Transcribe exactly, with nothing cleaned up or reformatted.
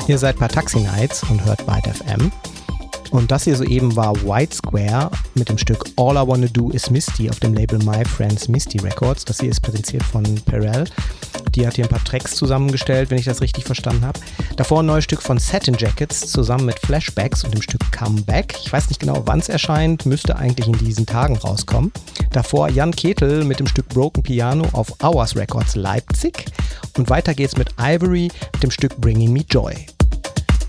Ihr seid bei Taxi Nights und hört Byte F M. Und das hier soeben war White Square mit dem Stück All I Wanna Do Is Misty auf dem Label My Friends Misty Records. Das hier ist präsentiert von Perel. Die hat hier ein paar Tracks zusammengestellt, wenn ich das richtig verstanden habe. Davor ein neues Stück von Satin Jackets zusammen mit Flashbacks und dem Stück Come Back. Ich weiß nicht genau, wann es erscheint, müsste eigentlich in diesen Tagen rauskommen. Davor Jan Ketel mit dem Stück Broken Piano auf Hours Records Leipzig. Und weiter geht's mit Ivory mit dem Stück Bringing Me Joy.